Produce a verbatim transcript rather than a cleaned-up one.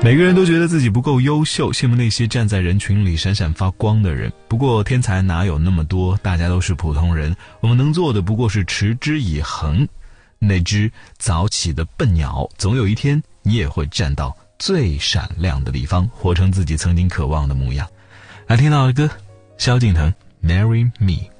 每个人都觉得自己不够优秀，羡慕那些站在人群里闪闪发光的人。不过天才哪有那么多，大家都是普通人，我们能做的不过是持之以恒。那只早起的笨鸟，总有一天你也会站到最闪亮的地方，活成自己曾经渴望的模样。来听到的歌，萧敬腾 Marry Me。